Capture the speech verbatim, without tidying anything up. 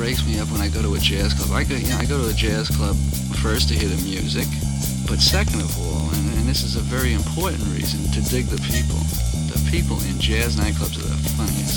breaks me up when I go to a jazz club. I go, you know, I go to a jazz club first to hear the music, but second of all, and, and this is a very important reason, to dig the people. The people in jazz nightclubs are the funniest.